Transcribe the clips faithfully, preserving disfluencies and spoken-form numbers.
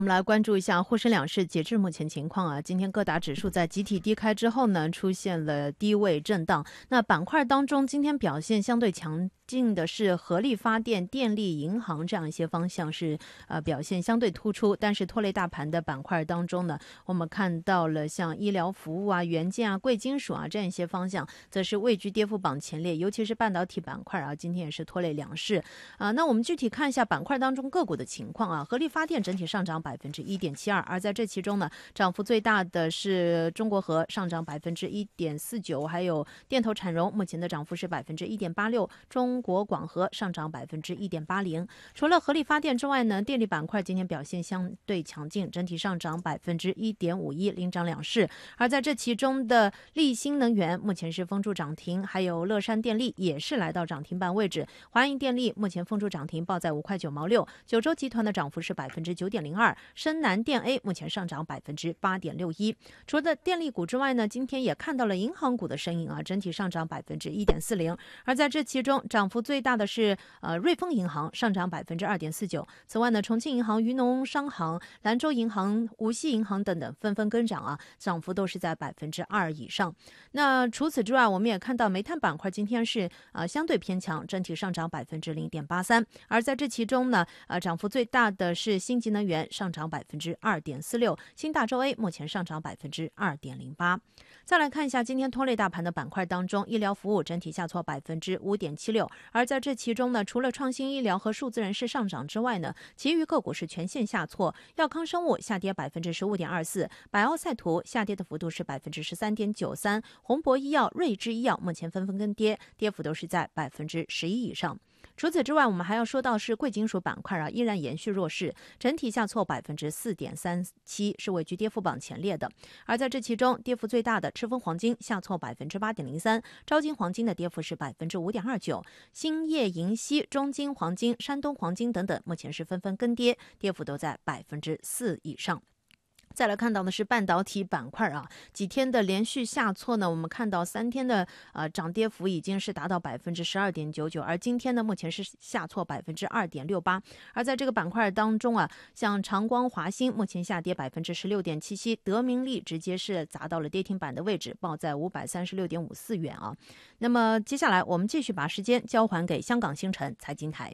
我们来关注一下沪深两市截至目前情况啊，今天各大指数在集体低开之后呢，出现了低位震荡。那板块当中，今天表现相对强劲的是合力发电、电力、银行这样一些方向是呃表现相对突出。但是拖累大盘的板块当中呢，我们看到了像医疗服务啊、元件啊、贵金属啊这样一些方向，则是位居跌幅榜前列，尤其是半导体板块啊，今天也是拖累两市啊。那我们具体看一下板块当中个股的情况啊，合力发电整体上涨百分之一点七二，而在这其中呢，涨幅最大的是中国核上涨百分之一点四九，还有电投产融目前的涨幅是百分之一点八六，中国广核上涨百分之一点八零。除了合力发电之外呢，电力板块今天表现相对强劲，整体上涨百分之一点五一，领涨两市。而在这其中的力新能源目前是封住涨停，还有乐山电力也是来到涨停板位置。华银电力目前封住涨停，报在五块九毛六。九州集团的涨幅是百分之九点零二，深南电 A 目前上涨百分之八点六一。除了电力股之外呢，今天也看到了银行股的身影啊，整体上涨百分之一点四零。而在这其中，涨幅最大的是呃瑞丰银行上涨百分之二点四九。此外呢，重庆银行、渝农商行、兰州银行、无锡银行等等纷纷跟涨啊，涨幅都是在百分之二以上。那除此之外，我们也看到煤炭板块今天是呃相对偏强，整体上涨百分之零点八三。而在这其中呢，呃涨幅最大的是新极能源上涨百分之二点四六，新大洲 A 目前上涨百分之二点零八。再来看一下今天拖累大盘的板块当中，医疗服务整体下挫百分之五点七六，而在这其中呢，除了创新医疗和数字人士上涨之外呢，其余个股是全线下挫。药康生物下跌百分之十五点二四，百奥赛图下跌的幅度是百分之十三点九三，宏博医药、瑞智医药目前纷纷跟跌，跌幅都是在百分之十一以上。除此之外，我们还要说到是贵金属板块啊，依然延续弱势，整体下挫百分之四点三七，是位居跌幅榜前列的。而在这其中，跌幅最大的赤峰黄金下挫百分之八点零三，招金黄金的跌幅是百分之五点二九，兴业银锡、中金黄金、山东黄金等等，目前是纷纷跟跌，跌幅都在百分之四以上。再来看到的是半导体板块啊，几天的连续下挫呢，我们看到三天的呃涨跌幅已经是达到百分之十二点九九，而今天呢目前是下挫百分之二点六八。而在这个板块当中啊，像长光、华兴目前下跌百分之十六点七七，德明利直接是砸到了跌停板的位置，报在五百三十六点五四元啊。那么接下来我们继续把时间交还给香港星辰财经台。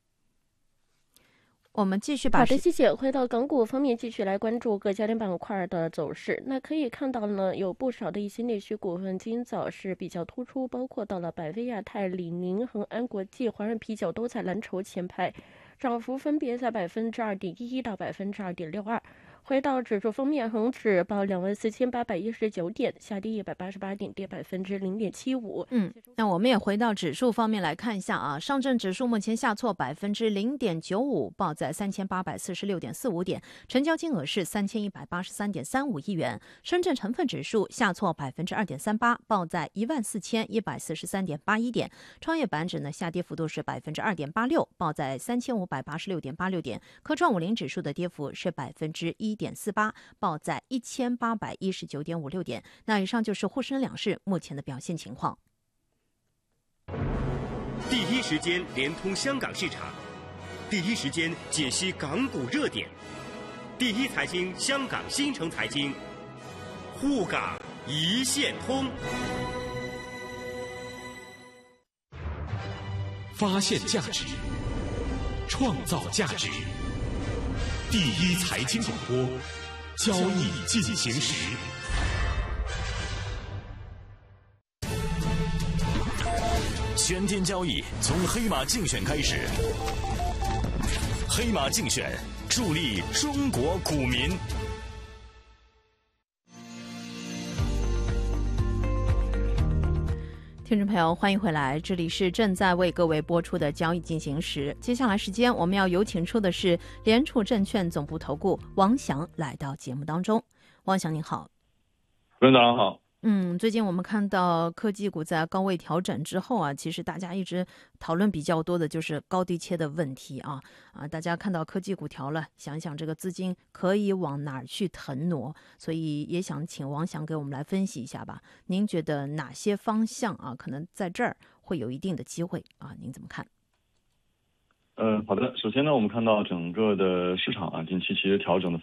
我们继续把好的，谢谢。回到港股方面，继续来关注各焦点板块的走势。那可以看到呢，有不少的一些内需股份今早是比较突出，包括到了百威亚太、李宁、恒安国际、华润啤酒都在蓝筹前排，涨幅分别在百分之二点一一到百分之二点六二。回到指数方面，恒指报两万四千八百一十九点，下跌一百八十八点，跌百分之零点七五。 嗯，那我们也回到指数方面来看一下啊，上证指数目前下挫百分之零点九五，报在三千八百四十六点四五点，成交金额是三千一百八十三点三五亿元。深圳成分指数下挫百分之二点三八，报在一万四千一百四十三点八一点。创业板指呢下跌幅度是百分之二点八六，报在三千五百八十六点八六点。科创五零指数的跌幅是百分之一点四八，报在一千八百一十九点五六点。那以上就是沪深两市目前的表现情况。 第一时间连通香港市场，第一时间解析港股热点，第一财经香港新城财经，沪港一线通。 发现价值，创造价值。第一财经广播，交易进行时。 全天交易从黑马竞选开始，黑马竞选助力中国股民。 听众朋友，欢迎回来，这里是正在为各位播出的交易进行时。接下来时间我们要有请出的是联储证券总部投顾王翔来到节目当中。王翔您好。 领导好。 嗯，最近我们看到科技股在高位调整之后啊，其实大家一直讨论比较多的就是高低切的问题啊啊！大家看到科技股调了，想想这个资金可以往哪儿去腾挪，所以也想请王翔给我们来分析一下吧。您觉得哪些方向啊，可能在这儿会有一定的机会啊？您怎么看？ 呃，好的。首先呢，我们看到整个的市场啊，近期其实调整的